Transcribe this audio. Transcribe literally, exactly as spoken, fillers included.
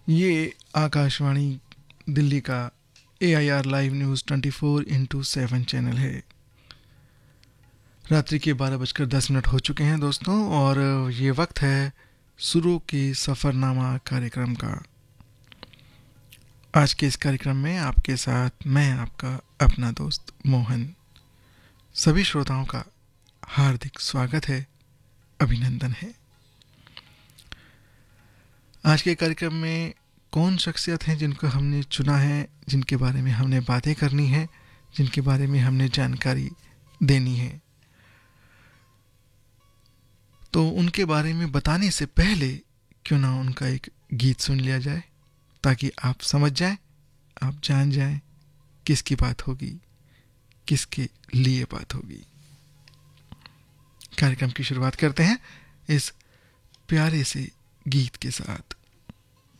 ये आकाशवाणी दिल्ली का ए I R live news twenty four into seven channel है। रात्रि के बारह बजकर दस मिनट हो चुके हैं दोस्तों, और ये वक्त है शुरू की सफ़रनामा कार्यक्रम का। आज के इस कार्यक्रम में आपके साथ मैं आपका अपना दोस्त मोहन। सभी श्रोताओं का हार्दिक स्वागत है, अभिनंदन है। आज के कार्यक्रम में कौन शख्सियत हैं जिनको हमने चुना है, जिनके बारे में हमने बातें करनी है, जिनके बारे में हमने जानकारी देनी है, तो उनके बारे में बताने से पहले क्यों ना उनका एक गीत सुन लिया जाए, ताकि आप समझ जाएं, आप जान जाएं किसकी बात होगी, किसके लिए बात होगी। कार्यक्रम की शुरुआत करते हैं इस प्यारे से गीत के साथ।